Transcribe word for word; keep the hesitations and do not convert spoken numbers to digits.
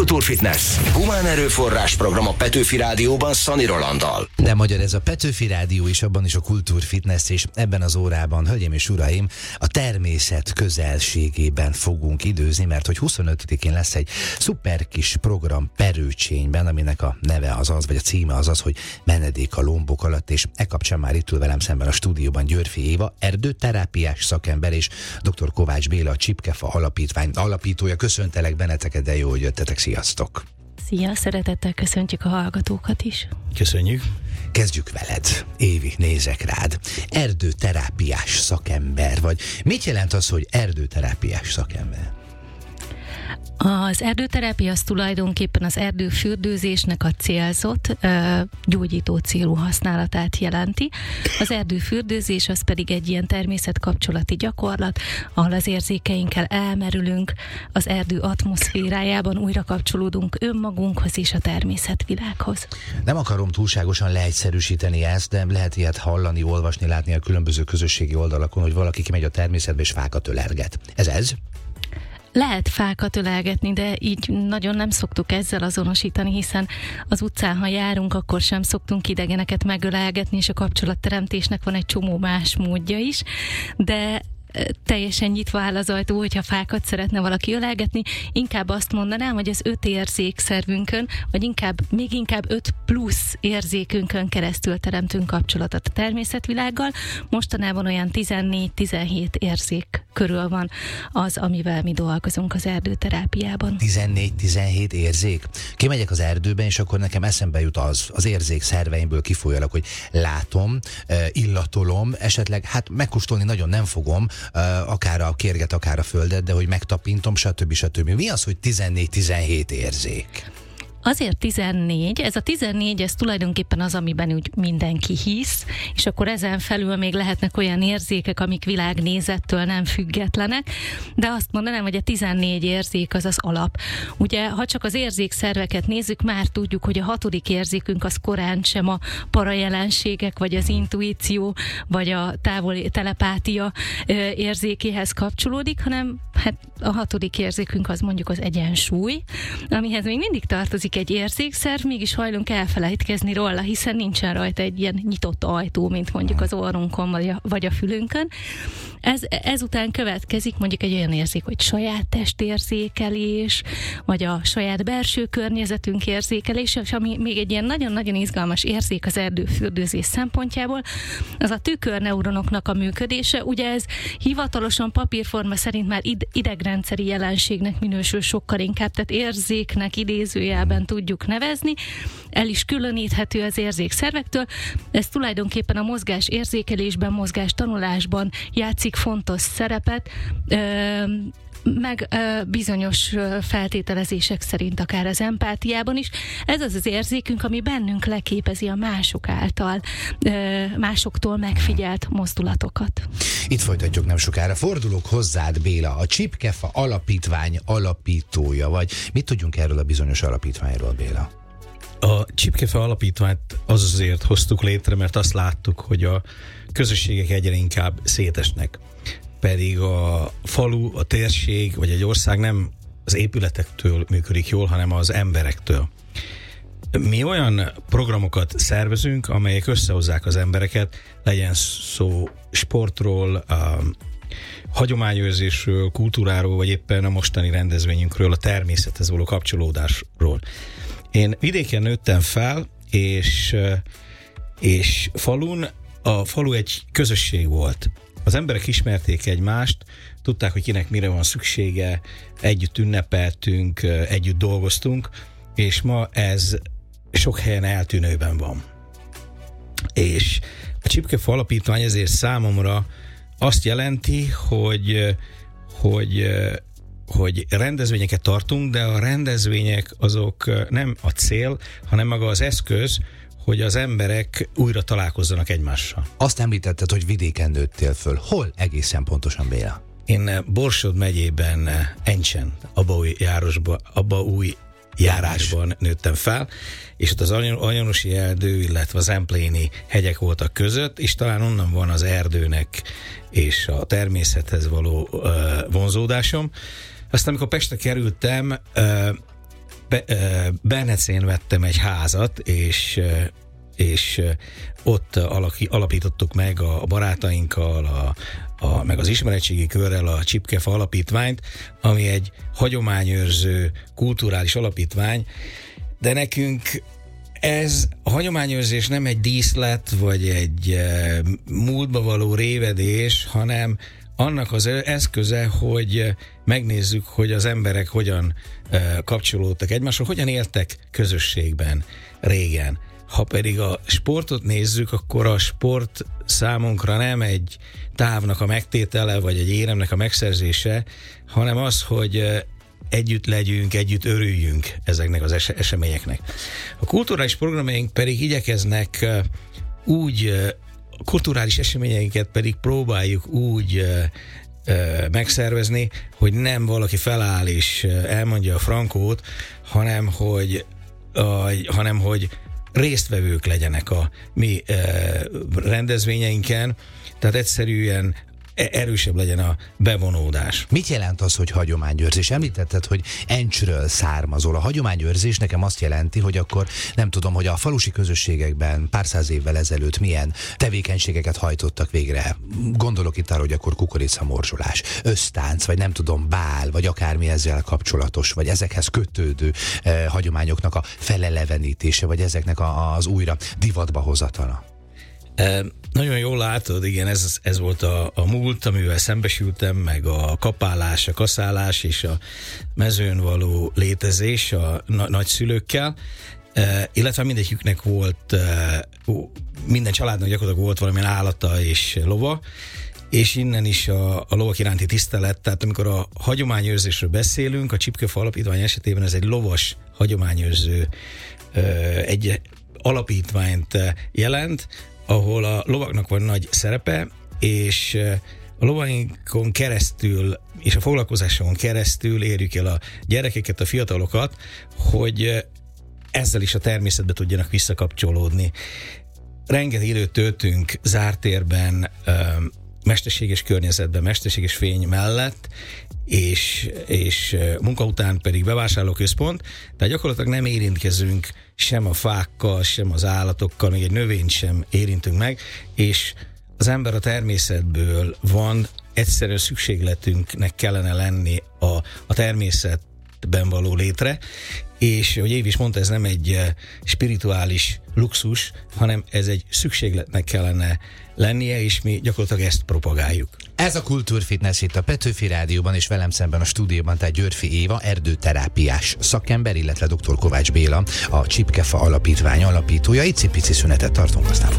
Kultúrfitness. Humán erőforrás program a Petőfi Rádióban Szani Rolanddal. De magyar ez a Petőfi Rádió is, abban is a Kultúrfitness, és ebben az órában, hölgyeim és uraim, a természet közelségében fogunk időzni, mert hogy huszonötödikén lesz egy szuper kis program Perőcsényben, aminek a neve az az, vagy a címe az az, hogy Menedék a lombok alatt, és e kapcsán már itt ül velem szemben a stúdióban Györfi Éva, erdőterápiás szakember, és dr. Kovács Béla, a Csipkefa Alapítvány alapítója. Köszöntelek benneteket, de jó, hogy jöttetek, sziasztok! Szia, szeretettel köszöntjük a hallgatókat is. Köszönjük. Kezdjük veled. Évi, nézek rád. Erdőterápiás szakember vagy. Mit jelent az, hogy erdőterápiás szakember? Az erdőterápia az tulajdonképpen az erdőfürdőzésnek a célzott, gyógyító célú használatát jelenti. Az erdőfürdőzés az pedig egy ilyen természetkapcsolati gyakorlat, ahol az érzékeinkkel elmerülünk, az erdő atmoszférájában újra kapcsolódunk önmagunkhoz és a természetvilághoz. Nem akarom túlságosan leegyszerűsíteni ezt, de lehet ilyet hallani, olvasni, látni a különböző közösségi oldalakon, hogy valaki kimegy a természetbe és fákat ölelget. Ez ez? Lehet fákat ölelgetni, de így nagyon nem szoktuk ezzel azonosítani, hiszen az utcán, ha járunk, akkor sem szoktunk idegeneket megölelgetni, és a kapcsolatteremtésnek van egy csomó más módja is, de teljesen nyitva áll az ajtó, hogyha fákat szeretne valaki ölelgetni. Inkább azt mondanám, hogy az öt érzékszervünkön, vagy inkább, még inkább öt plusz érzékünkön keresztül teremtünk kapcsolatot a természetvilággal. Mostanában olyan tizennégy-tizenhét érzék körül van az, amivel mi dolgozunk az erdőterápiában. tizennégy-tizenhét érzék? Kimegyek az erdőben, és akkor nekem eszembe jut az, az érzék szerveimből kifolyólag, hogy látom, illatolom, esetleg, hát megkóstolni nagyon nem fogom, akár a kérget, akár a földet, de hogy megtapintom, stb. stb. Mi az, hogy tizennégy-tizenhét érzék? Azért tizennégy, ez a tizennégy, ez tulajdonképpen az, amiben úgy mindenki hisz, és akkor ezen felül még lehetnek olyan érzékek, amik világnézettől nem függetlenek, de azt mondanám, hogy a tizennégy érzék az az alap. Ugye, ha csak az érzékszerveket nézzük, már tudjuk, hogy a hatodik érzékünk az korán sem a parajelenségek, vagy az intuíció, vagy a távoli telepátia érzékéhez kapcsolódik, hanem hát a hatodik érzékünk az mondjuk az egyensúly, amihez még mindig tartozik egy érzékszerv, mégis hajlunk elfelejtkezni róla, hiszen nincsen rajta egy ilyen nyitott ajtó, mint mondjuk az orrunkon vagy a, vagy a fülünkön. Ez, ezután következik mondjuk egy olyan érzék, hogy saját testérzékelés, vagy a saját belső környezetünk érzékelés, és ami még egy ilyen nagyon-nagyon izgalmas érzék az erdőfürdőzés szempontjából, az a tükörneuronoknak a működése. Ugye ez hivatalosan papírforma szerint már id- idegrendszeri jelenségnek minősül sokkal inkább, tehát érzéknek idézőjelben tudjuk nevezni, el is különíthető az érzékszervektől. Ez tulajdonképpen a mozgás érzékelésben, mozgás tanulásban játszik fontos szerepet, meg bizonyos feltételezések szerint akár az empátiában is. Ez az az érzékünk, ami bennünk leképezi a mások által, másoktól megfigyelt mozdulatokat. Itt folytatjuk nem sokára. Fordulok hozzád, Béla, a Csipkefa Alapítvány alapítója vagy. Mit tudjunk erről a bizonyos alapítványról, Béla? A Csipkefa Alapítványt azért hoztuk létre, mert azt láttuk, hogy a közösségek egyre inkább szétesnek. Pedig a falu, a térség vagy egy ország nem az épületektől működik jól, hanem az emberektől. Mi olyan programokat szervezünk, amelyek összehozzák az embereket, legyen szó sportról, a hagyományőrzésről, kultúráról, vagy éppen a mostani rendezvényünkről, a természethez való kapcsolódásról. Én vidéken nőttem fel, és, és falun, a falu egy közösség volt. Az emberek ismerték egymást, tudták, hogy kinek mire van szüksége, együtt ünnepeltünk, együtt dolgoztunk, és ma ez sok helyen eltűnőben van. És a Csipkefa Alapítvány ezért számomra azt jelenti, hogy, hogy, hogy rendezvényeket tartunk, de a rendezvények azok nem a cél, hanem maga az eszköz, hogy az emberek újra találkozzanak egymással. Azt említetted, hogy vidéken nőttél föl. Hol egészen pontosan, Béla? Én Borsod megyében, Encsen, Abaúj járosba, Abaúj járásban nőttem fel, és ott az Anyonosi erdő, illetve az empléni hegyek voltak között, és talán onnan van az erdőnek és a természethez való uh, vonzódásom. Aztán, amikor Pestre kerültem, uh, Bernecén vettem egy házat, és és ott alaki, alapítottuk meg a barátainkkal, a, a, meg az ismeretségi körrel a Csipkefa alapítványt, ami egy hagyományőrző, kulturális alapítvány, de nekünk ez a hagyományőrzés nem egy díszlet, vagy egy e, múltba való révedés, hanem annak az eszköze, hogy megnézzük, hogy az emberek hogyan e, kapcsolódtak egymáshoz, hogyan éltek közösségben régen. Ha pedig a sportot nézzük, akkor a sport számunkra nem egy távnak a megtétele, vagy egy éremnek a megszerzése, hanem az, hogy együtt legyünk, együtt örüljünk ezeknek az es- eseményeknek. A kulturális programjaink pedig igyekeznek úgy, a kulturális eseményeinket pedig próbáljuk úgy megszervezni, hogy nem valaki feláll és elmondja a frankót, hanem hogy, a, hanem hogy résztvevők legyenek a mi e, rendezvényeinken, tehát egyszerűen erősebb legyen a bevonódás. Mit jelent az, hogy hagyományőrzés? Említetted, hogy Encsről származol. A hagyományőrzés nekem azt jelenti, hogy akkor nem tudom, hogy a falusi közösségekben pár száz évvel ezelőtt milyen tevékenységeket hajtottak végre. Gondolok itt arra, hogy akkor kukoricamorzsolás, ösztánc, vagy nem tudom, bál, vagy akármi ezzel kapcsolatos, vagy ezekhez kötődő eh, hagyományoknak a felelevenítése, vagy ezeknek a, az újra divatba hozatala. E, nagyon jól látod, igen, ez, ez volt a, a múlt, amivel szembesültem, meg a kapálás, a kaszálás és a mezőn való létezés a na- nagyszülőkkel, e, illetve mindegyiküknek volt, e, minden családnak gyakorlatilag volt valamilyen állata és lova, és innen is a, a lovak iránti tisztelet, tehát amikor a hagyományőrzésről beszélünk, a Csipkefa alapítvány esetében ez egy lovas hagyományőrző e, egy alapítványt jelent, ahol a lovaknak van nagy szerepe, és a lovainkon keresztül, és a foglalkozáson keresztül érjük el a gyerekeket, a fiatalokat, hogy ezzel is a természetbe tudjanak visszakapcsolódni. Rengeteg időt töltünk zárt térben, mesterséges környezetben, mesterséges fény mellett, és, és munka után pedig bevásárlóközpont, tehát gyakorlatilag nem érintkezünk sem a fákkal, sem az állatokkal, még egy növényt sem érintünk meg, és az ember a természetből van, egyszerűen szükségletünknek kellene lenni a, a természetben való létre, és hogy Év is mondta, ez nem egy spirituális luxus, hanem ez egy szükségletnek kellene lennie, és mi gyakorlatilag ezt propagáljuk. Ez a Kultúrfitness itt a Petőfi Rádióban, és velem szemben a stúdióban, tehát Györfi Éva, erdőterápiás szakember, illetve dr. Kovács Béla, a Csipkefa alapítvány alapítója. Icipici szünetet tartunk, aztán